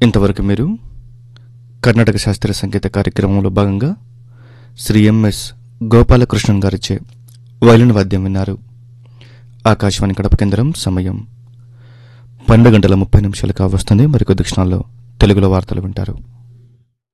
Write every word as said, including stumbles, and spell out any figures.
ఇంతవరకు మీరు కర్ణాటక శాస్త్రీయ సంగీత కార్యక్రమంలో భాగంగా శ్రీ ఎంఎస్ గోపాలకృష్ణన్ గారిచే వయలిన్ వాద్యం విన్నారు. ఆకాశవాణి కడప కేంద్రం. సమయం పన్నెండు గంటల ముప్పై నిమిషాలు కావస్తుంది. మరికొద్ది క్షణాల్లో తెలుగులో వార్తలు వింటారు.